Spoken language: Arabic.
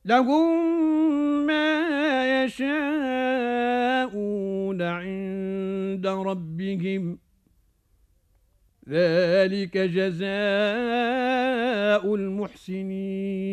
لهم ما يشاءون عند ربهم ذلك جزاء المحسنين